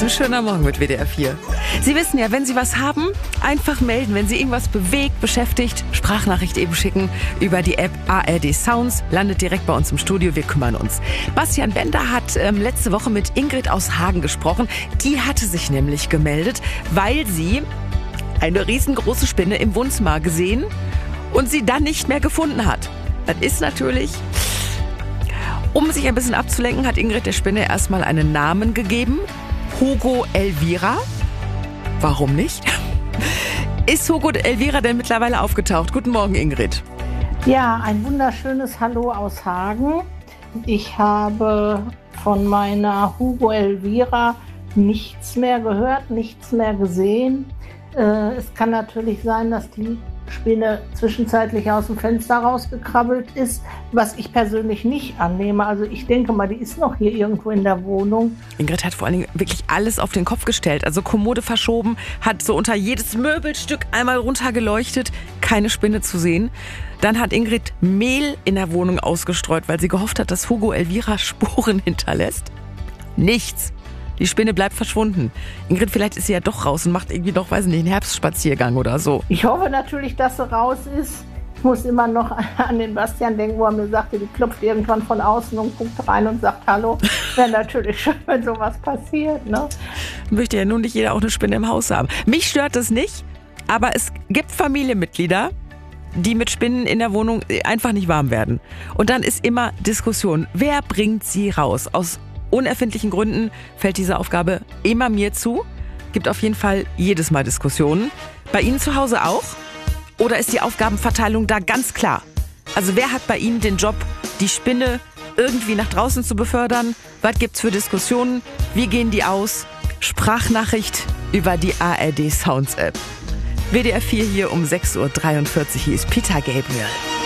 Ein schöner Morgen mit WDR 4. Sie wissen ja, wenn Sie was haben, einfach melden. Wenn Sie irgendwas bewegt, beschäftigt, Sprachnachricht eben schicken über die App ARD Sounds. Landet direkt bei uns im Studio, wir kümmern uns. Bastian Bender hat letzte Woche mit Ingrid aus Hagen gesprochen. Die hatte sich nämlich gemeldet, weil sie eine riesengroße Spinne im Wohnzimmer gesehen und sie dann nicht mehr gefunden hat. Das ist natürlich... Um sich ein bisschen abzulenken, hat Ingrid der Spinne erstmal einen Namen gegeben. Hugo Elvira. Warum nicht? Ist Hugo Elvira denn mittlerweile aufgetaucht? Guten Morgen, Ingrid. Ja, ein wunderschönes Hallo aus Hagen. Ich habe von meiner Hugo Elvira nichts mehr gehört, nichts mehr gesehen. Es kann natürlich sein, dass die Spinne zwischenzeitlich aus dem Fenster rausgekrabbelt ist, was ich persönlich nicht annehme. Also ich denke mal, die ist noch hier irgendwo in der Wohnung. Ingrid hat vor allen Dingen wirklich alles auf den Kopf gestellt. Also Kommode verschoben, hat so unter jedes Möbelstück einmal runtergeleuchtet, keine Spinne zu sehen. Dann hat Ingrid Mehl in der Wohnung ausgestreut, weil sie gehofft hat, dass Hugo Elvira Spuren hinterlässt. Nichts. Die Spinne bleibt verschwunden. Ingrid, vielleicht ist sie ja doch raus und macht irgendwie noch, weiß nicht, einen Herbstspaziergang oder so. Ich hoffe natürlich, dass sie raus ist. Ich muss immer noch an den Bastian denken, wo er mir sagte, die klopft irgendwann von außen und guckt rein und sagt Hallo. Wäre natürlich schön, wenn sowas passiert, ne? Möchte ja nun nicht jeder auch eine Spinne im Haus haben. Mich stört das nicht, aber es gibt Familienmitglieder, die mit Spinnen in der Wohnung einfach nicht warm werden. Und dann ist immer Diskussion. Wer bringt sie raus? Aus unerfindlichen Gründen fällt diese Aufgabe immer mir zu. Gibt auf jeden Fall jedes Mal Diskussionen. Bei Ihnen zu Hause auch? Oder ist die Aufgabenverteilung da ganz klar? Also wer hat bei Ihnen den Job, die Spinne irgendwie nach draußen zu befördern? Was gibt's für Diskussionen? Wie gehen die aus? Sprachnachricht über die ARD Sounds App. WDR 4 hier um 6.43 Uhr. Hier ist Peter Gabriel.